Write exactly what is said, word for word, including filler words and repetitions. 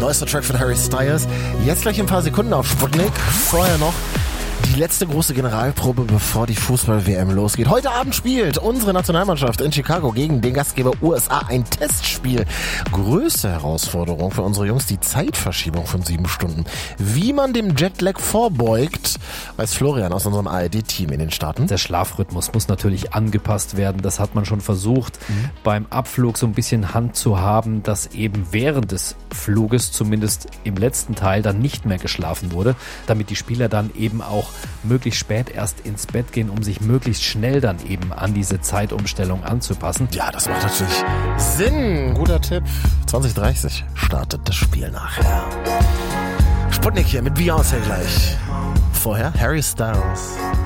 Neuester Track von Harry Styles. Jetzt gleich in ein paar Sekunden auf Sputnik. Vorher noch die letzte große Generalprobe, bevor die Fußball-W M losgeht. Heute Abend spielt unsere Nationalmannschaft in Chicago gegen den Gastgeber U S A ein Testspiel. Größte Herausforderung für unsere Jungs, die Zeitverschiebung von sieben Stunden. Wie man dem Jetlag vorbeugt, weiß Florian aus unserem A R D-Team in den Staaten. Der Schlafrhythmus muss natürlich angepasst werden. Das hat man schon versucht, mhm. beim Abflug so ein bisschen Hand zu haben, dass eben während des Fluges, zumindest im letzten Teil, dann nicht mehr geschlafen wurde, damit die Spieler dann eben auch möglichst spät erst ins Bett gehen, um sich möglichst schnell dann eben an diese Zeitumstellung anzupassen. Ja, das macht natürlich Sinn. Guter Tipp. zwanzig dreißig startet das Spiel nachher. Sputnik hier mit Beyoncé gleich. Vorher Harry Styles.